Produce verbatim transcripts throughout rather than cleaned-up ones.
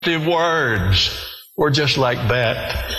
The words were just like that.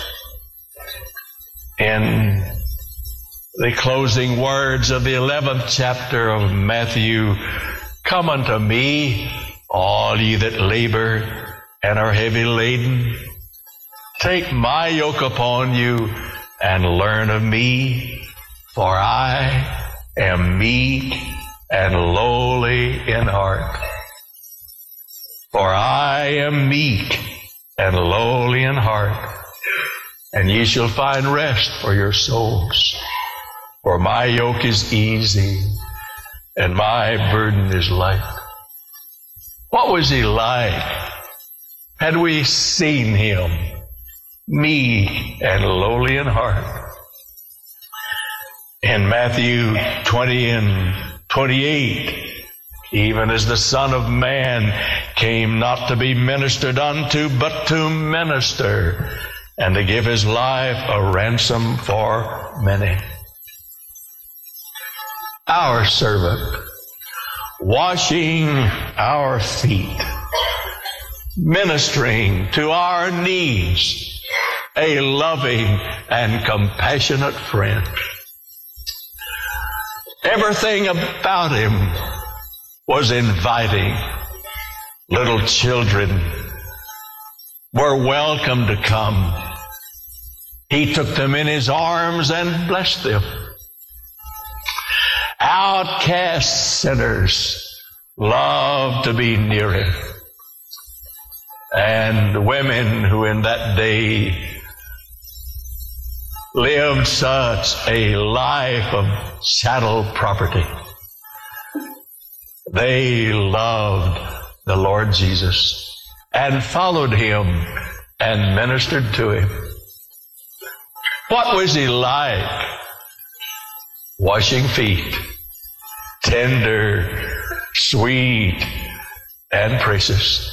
In the closing words of the eleventh chapter of Matthew, "Come unto me, all ye that labor and are heavy laden. Take my yoke upon you and learn of me, for I am meek and lowly in heart. For I am meek and lowly in heart, and ye shall find rest for your souls. For my yoke is easy, and my burden is light." What was he like? Had we seen him meek and lowly in heart? In Matthew twenty and twenty-eight, "Even as the Son of Man came not to be ministered unto, but to minister, and to give his life a ransom for many." Our servant, washing our feet, ministering to our needs, a loving and compassionate friend. Everything about him was inviting. Little children were welcome to come. He took them in his arms and blessed them. Outcast sinners loved to be near him. And women who in that day lived such a life of chattel property, they loved the Lord Jesus and followed him and ministered to him. What was he like? Washing feet, tender, sweet, and precious.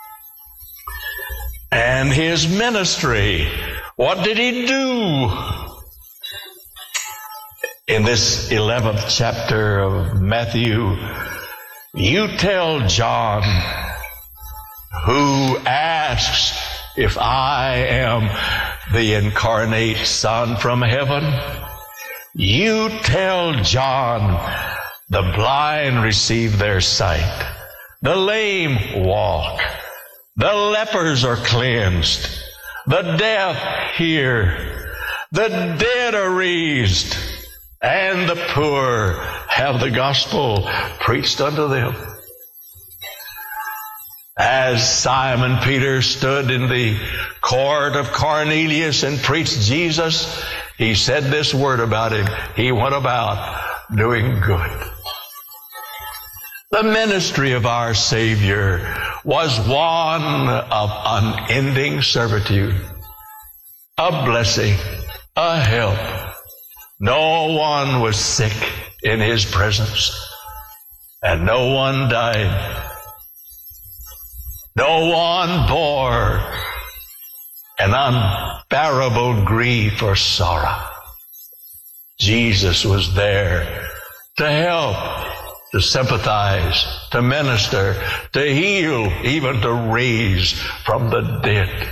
And his ministry, what did he do? In this eleventh chapter of Matthew, "You tell John, who asks if I am the incarnate Son from heaven, you tell John, the blind receive their sight, the lame walk, the lepers are cleansed, the deaf hear, the dead are raised, and the poor have the gospel preached unto them." As Simon Peter stood in the court of Cornelius and preached Jesus, he said this word about him: he went about doing good. The ministry of our Savior was one of unending servitude, a blessing, a help. No one was sick in his presence, and no one died. No one bore an unbearable grief or sorrow. Jesus was there to help, to sympathize, to minister, to heal, even to raise from the dead.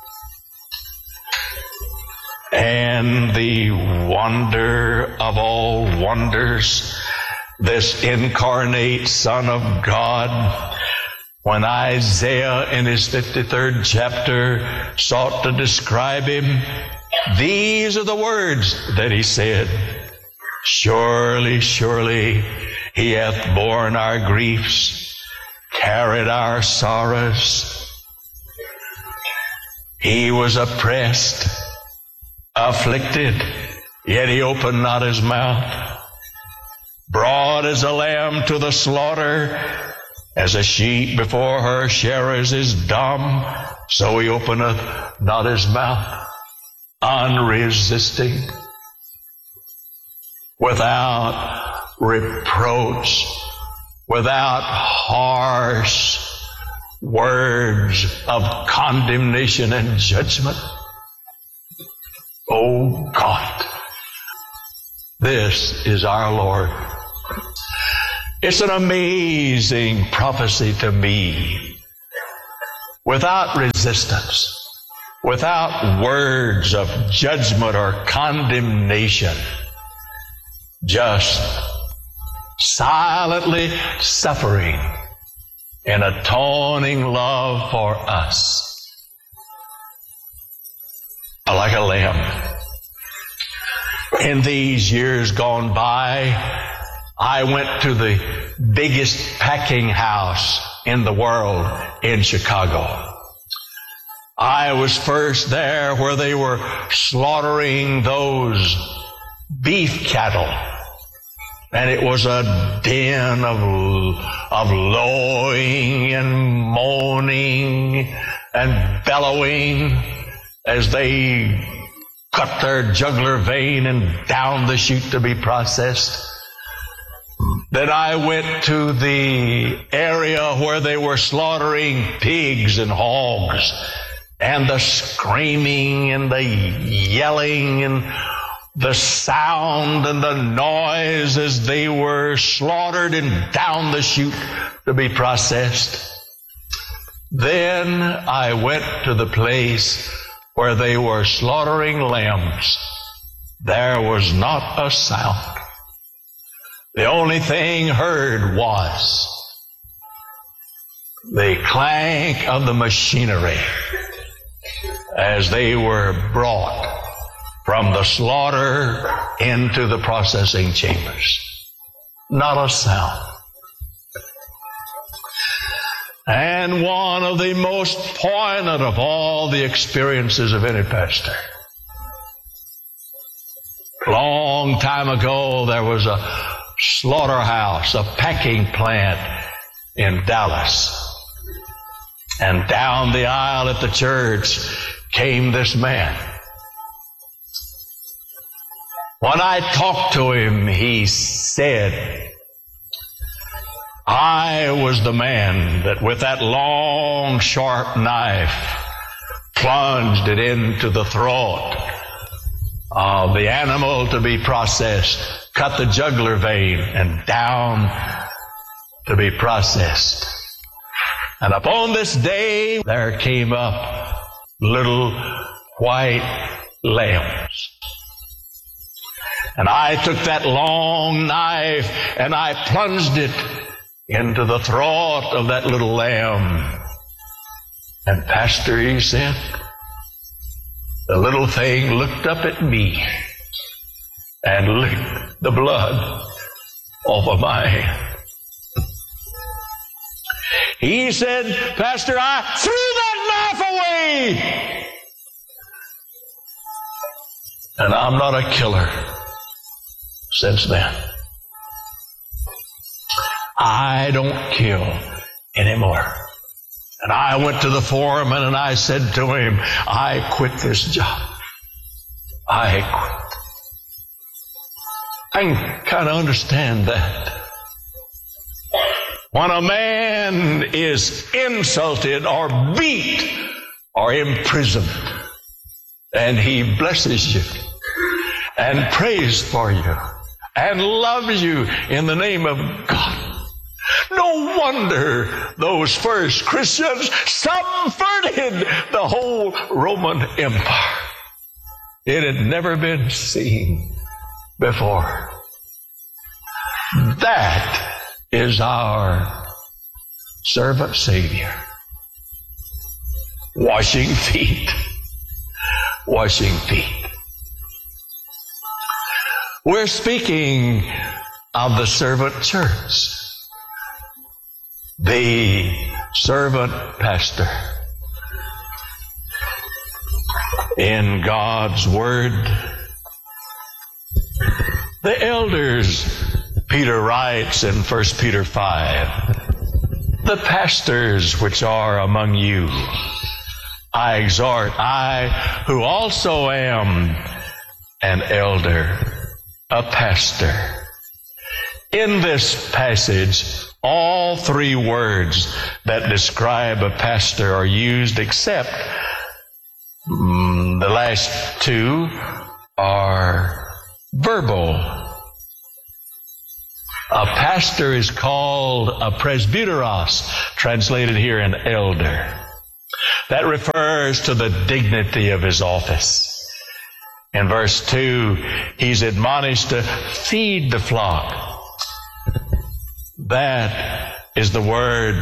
And the wonder of all wonders, this incarnate Son of God, when Isaiah in his fifty-third chapter sought to describe him, these are the words that he said: "Surely, surely, he hath borne our griefs, carried our sorrows. He was oppressed, afflicted, yet he opened not his mouth. Brought as a lamb to the slaughter, as a sheep before her shearers is dumb, so he openeth not his mouth." Unresisting, without reproach, without harsh words of condemnation and judgment. Oh God, this is our Lord. It's an amazing prophecy to me without resistance, without words of judgment or condemnation, just silently suffering in atoning love for us. Like a lamb. In these years gone by, I went to the biggest packing house in the world in Chicago. I was first there where they were slaughtering those beef cattle. And it was a din of, of lowing and moaning and bellowing as they cut their jugular vein and down the chute to be processed. Then I went to the area where they were slaughtering pigs and hogs, and the screaming and the yelling and the sound and the noise as they were slaughtered and down the chute to be processed. Then I went to the place where they were slaughtering lambs. There was not a sound. The only thing heard was the clank of the machinery as they were brought from the slaughter into the processing chambers. Not a sound. And one of the most poignant of all the experiences of any pastor. Long time ago, there was a slaughterhouse, a packing plant in Dallas. And down the aisle at the church came this man. When I talked to him, he said, I was the man that with that long, sharp knife plunged it into the throat of the animal to be processed, cut the jugular vein and down to be processed. And upon this day, there came up little white lambs. And I took that long knife and I plunged it into the throat of that little lamb. And Pastor, he said, the little thing looked up at me and licked the blood off of my hand. He said, Pastor, I threw that knife away. And I'm not a killer since then. I don't kill anymore. And I went to the foreman and I said to him, I quit this job. I quit. I can kind of understand that. When a man is insulted or beat or imprisoned, and he blesses you and prays for you and loves you in the name of God, no wonder those first Christians subverted the whole Roman Empire. It had never been seen before. That is our servant Savior. Washing feet. Washing feet. We're speaking of the servant church. The servant pastor. In God's Word, the elders, Peter writes in First Peter five, the pastors which are among you, I exhort, I who also am an elder, a pastor. In this passage, all three words that describe a pastor are used, except mm, the last two are verbal. A pastor is called a presbyteros, translated here an elder. That refers to the dignity of his office. In verse two, he's admonished to feed the flock. That is the word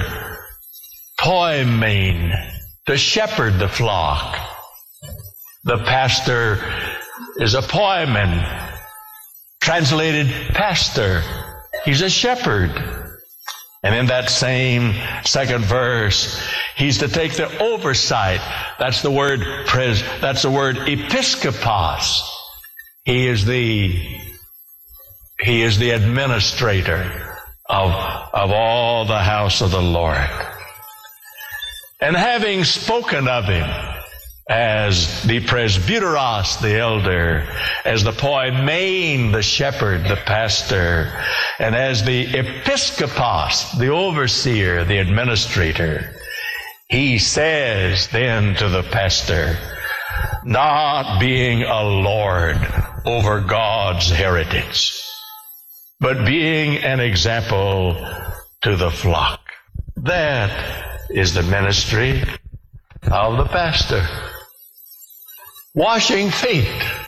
poimen, to shepherd the flock. The pastor is a poimen, translated pastor. He's a shepherd. And in that same second verse, he's to take the oversight. That's the word pres, that's the word episkopos. He is the, he is the administrator of, of all the house of the Lord. And having spoken of him as the presbyteros, the elder, as the poimen, the shepherd, the pastor, and as the episkopos, the overseer, the administrator, he says then to the pastor, not being a lord over God's heritage, but being an example to the flock. That is the ministry of the pastor. Washing feet.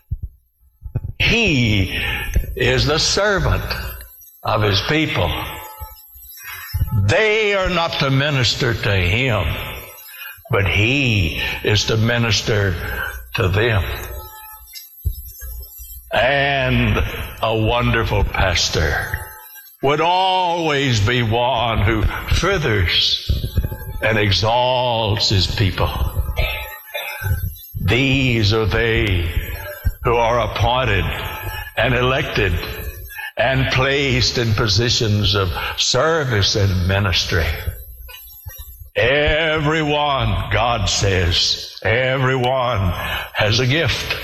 He is the servant of his people. They are not to minister to him, but he is to minister to them. And a wonderful pastor would always be one who furthers and exalts his people. These are they who are appointed and elected and placed in positions of service and ministry. Everyone, God says, everyone has a gift.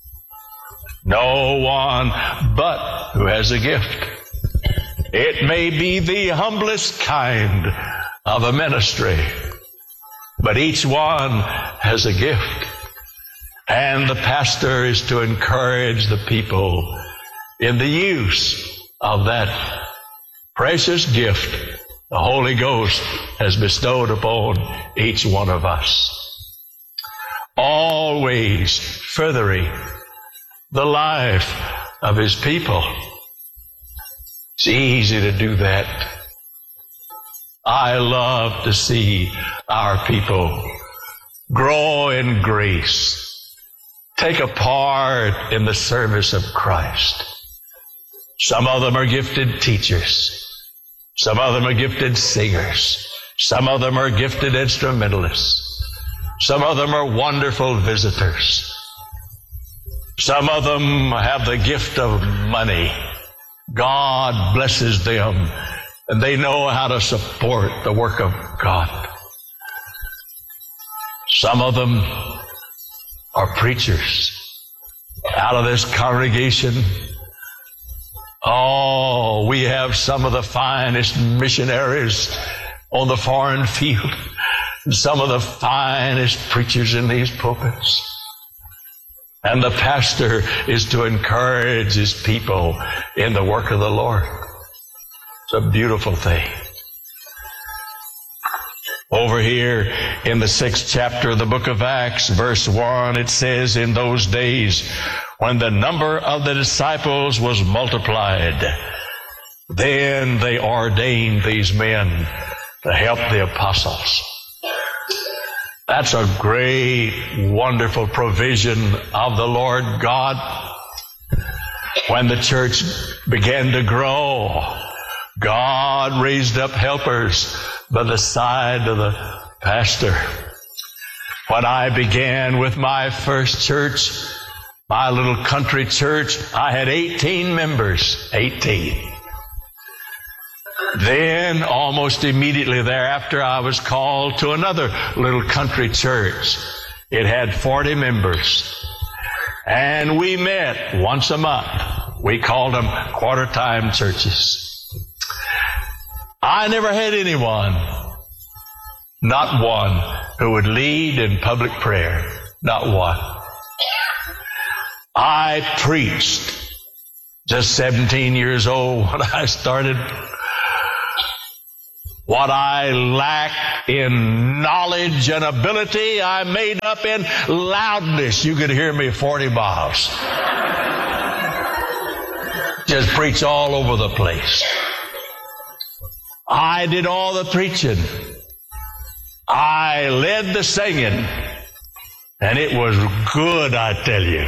No one but who has a gift. It may be the humblest kind of a ministry, but each one has a gift. And the pastor is to encourage the people in the use of that precious gift the Holy Ghost has bestowed upon each one of us. Always furthering the life of his people. It's easy to do that. I love to see our people grow in grace, take a part in the service of Christ. Some of them are gifted teachers. Some of them are gifted singers. Some of them are gifted instrumentalists. Some of them are wonderful visitors. Some of them have the gift of money. God blesses them, and they know how to support the work of God. Some of them are preachers. Out of this congregation, oh, we have some of the finest missionaries on the foreign field, and some of the finest preachers in these pulpits. And the pastor is to encourage his people in the work of the Lord. It's a beautiful thing. Over here in the sixth chapter of the book of Acts, verse one, it says, in those days when the number of the disciples was multiplied, then they ordained these men to help the apostles. That's a great, wonderful provision of the Lord God. When the church began to grow, God raised up helpers by the side of the pastor. When I began with my first church, my little country church, I had eighteen members. eighteen. Then, almost immediately thereafter, I was called to another little country church. It had forty members. And we met once a month. We called them quarter-time churches. I never had anyone, not one, who would lead in public prayer. Not one. I preached just seventeen years old when I started. What I lack in knowledge and ability, I made up in loudness. You could hear me forty miles. Just preach all over the place. I did all the preaching. I led the singing. And it was good, I tell you.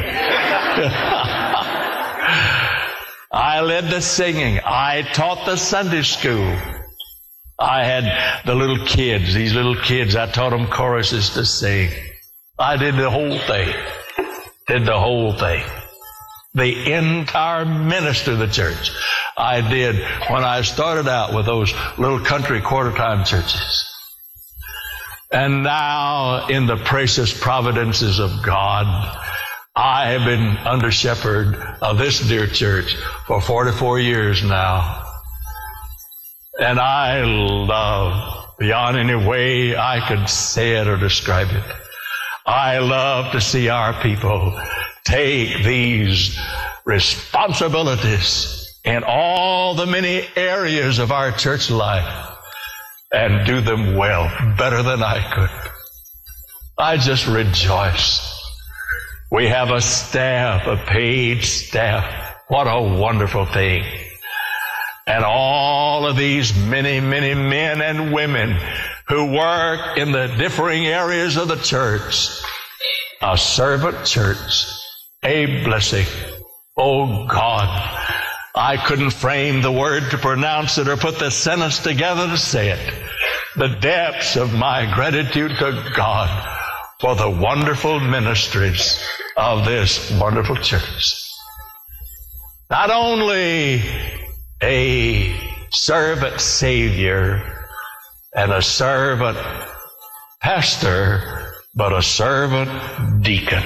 I led the singing. I taught the Sunday school. I had the little kids, these little kids, I taught them choruses to sing. I did the whole thing. Did the whole thing. The entire ministry of the church. I did when I started out with those little country quarter-time churches. And now, in the precious providences of God, I have been under shepherd of this dear church for forty-four years now. And I love, beyond any way I could say it or describe it, I love to see our people take these responsibilities in all the many areas of our church life and do them well, better than I could. I just rejoice. We have a staff, a paid staff. What a wonderful thing. And all of these many, many men and women who work in the differing areas of the church. A servant church, a blessing. Oh God, I couldn't frame the word to pronounce it or put the sentence together to say it. The depths of my gratitude to God for the wonderful ministries of this wonderful church. Not only a servant Savior and a servant pastor, but a servant deacon.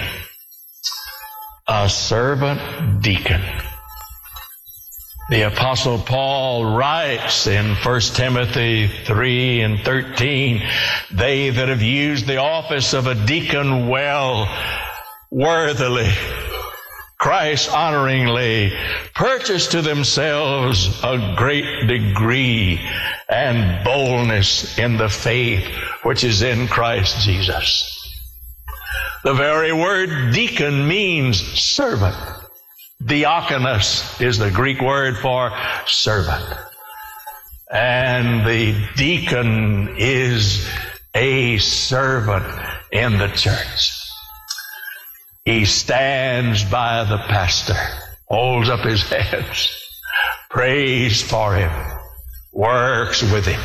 A servant deacon. The Apostle Paul writes in First Timothy three and thirteen, they that have used the office of a deacon well, worthily, Christ-honoringly, purchase to themselves a great degree and boldness in the faith which is in Christ Jesus. The very word deacon means servant. Diakonos is the Greek word for servant. And the deacon is a servant in the church. He stands by the pastor, holds up his hands, prays for him, works with him.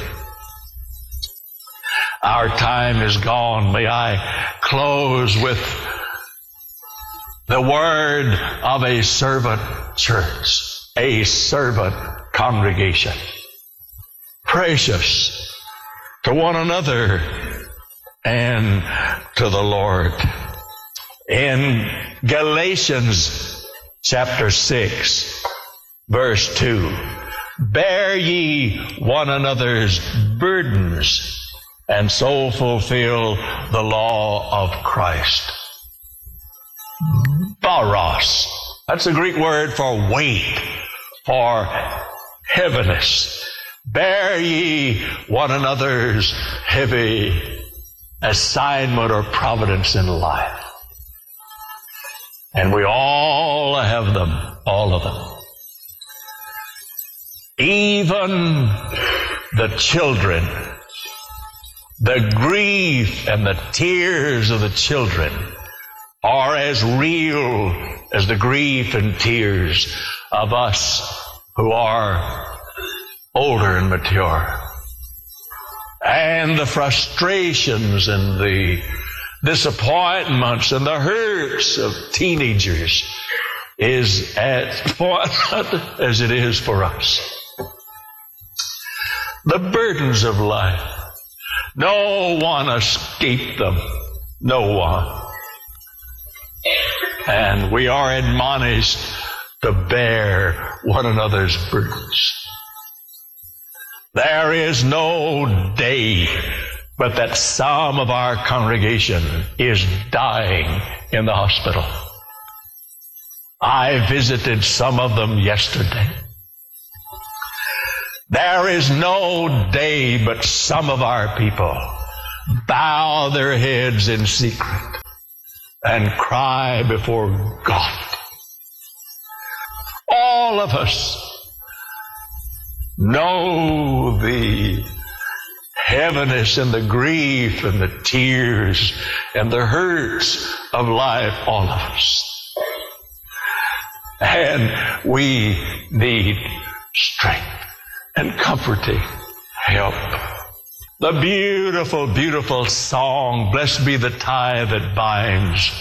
Our time is gone. May I close with the word of a servant church, a servant congregation. Precious to one another and to the Lord. In Galatians chapter six, verse two, bear ye one another's burdens, and so fulfill the law of Christ. Baros. That's the Greek word for weight, for heaviness. Bear ye one another's heavy assignment or providence in life. And we all have them, all of them. Even the children, the grief and the tears of the children are as real as the grief and tears of us who are older and mature. And the frustrations and the disappointments and the hurts of teenagers is as important as it is for us. The burdens of life. No one escaped them. No one. And we are admonished to bear one another's burdens. There is no day but that some of our congregation is dying in the hospital. I visited some of them yesterday. There is no day but some of our people bow their heads in secret and cry before God. All of us know the heaviness and the grief and the tears and the hurts of life, all of us. And we need strength and comforting help. The beautiful, beautiful song, "Blessed be the tie that binds."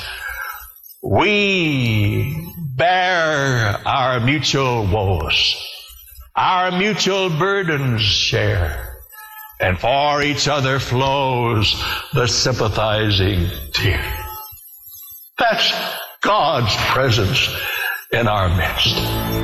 We bear our mutual woes, our mutual burdens share, and for each other flows the sympathizing tear. That's God's presence in our midst.